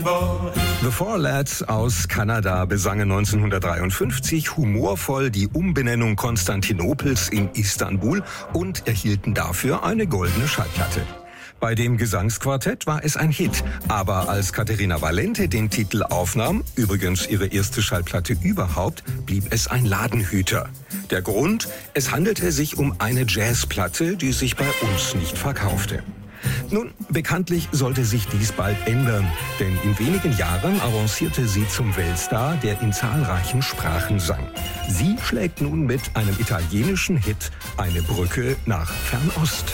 The Four Lads aus Kanada besangen 1953 humorvoll die Umbenennung Konstantinopels in Istanbul und erhielten dafür eine goldene Schallplatte. Bei dem Gesangsquartett war es ein Hit, aber als Caterina Valente den Titel aufnahm, übrigens ihre erste Schallplatte überhaupt, blieb es ein Ladenhüter. Der Grund? Es handelte sich um eine Jazzplatte, die sich bei uns nicht verkaufte. Nun, bekanntlich sollte sich dies bald ändern, denn in wenigen Jahren avancierte sie zum Weltstar, der in zahlreichen Sprachen sang. Sie schlägt nun mit einem italienischen Hit eine Brücke nach Fernost.